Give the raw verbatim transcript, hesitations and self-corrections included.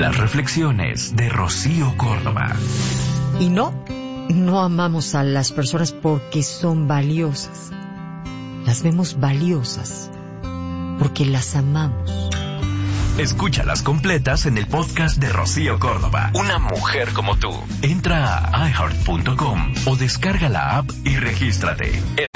Las reflexiones de Rocío Córdoba. Y no, no amamos a las personas porque son valiosas. Las vemos valiosas porque las amamos. Escúchalas completas en el podcast de Rocío Córdoba. Una mujer como tú. Entra a i heart punto com o descarga la app y regístrate.